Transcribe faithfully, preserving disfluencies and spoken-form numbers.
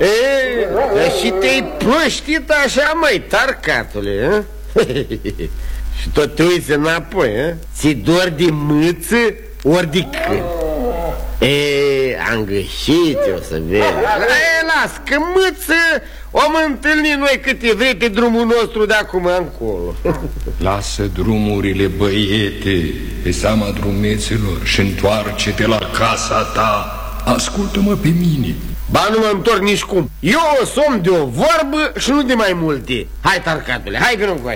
E, și te-ai plăștit așa, măi, tarcatule, și tot te uiți înapoi, a? Ți-i dor de mâță ori de câini? E, am greșit, eu să vezi. E, las, că mâță om întâlni noi câte vrei pe drumul nostru de acum încolo. Lasă drumurile, băiete, pe seama drumeților și întoarce-te la casa ta. Ascultă-mă pe mine. Ba, nu mă întorc nici cum. Eu o som de o vorbă și nu de mai multe. Hai, tarcatule, hai că nu-mi